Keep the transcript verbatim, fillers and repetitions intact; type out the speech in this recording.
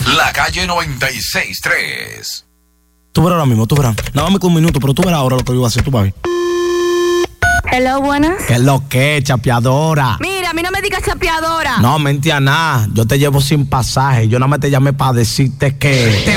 La calle noventa y seis tres. Tú verás ahora mismo, tú verás. Nada más me queda un minuto, pero tú verás ahora lo que yo voy a hacer, tú vas a ver. Hello, buenas. ¿Qué es lo que, chapeadora? Mira, a mí no me digas chapeadora. No, mentira nada. Yo te llevo sin pasaje. Yo nada más te llamé para decirte que...